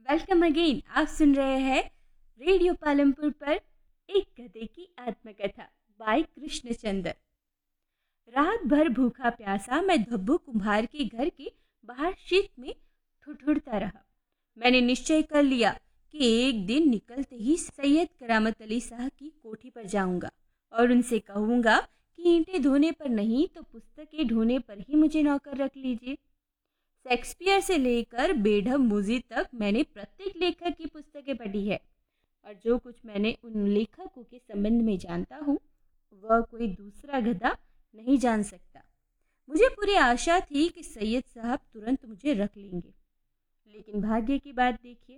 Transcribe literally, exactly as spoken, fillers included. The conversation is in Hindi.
Welcome again. आप सुन रहे हैं रेडियो पालमपुर पर एक गधे की आत्मकथा बाय कृष्णचंद्र। रात भर भूखा प्यासा मैं धब्बू कुम्हार के घर के बाहर शीत में ठुठुरता रहा। मैंने निश्चय कर लिया कि एक दिन निकलते ही सैयद करामत अली शाह की कोठी पर जाऊंगा और उनसे कहूंगा कि ईंटें धोने पर नहीं तो पुस्तकें ढोने पर ही मुझे नौकर रख लीजिए। शेक्सपियर से लेकर बेढब मुजी तक मैंने प्रत्येक लेखक की पुस्तकें पढ़ी है और जो कुछ मैंने उन लेखकों के संबंध में जानता हूँ वह कोई दूसरा गधा नहीं जान सकता। मुझे पूरी आशा थी कि सैयद साहब तुरंत मुझे रख लेंगे, लेकिन भाग्य की बात देखिए,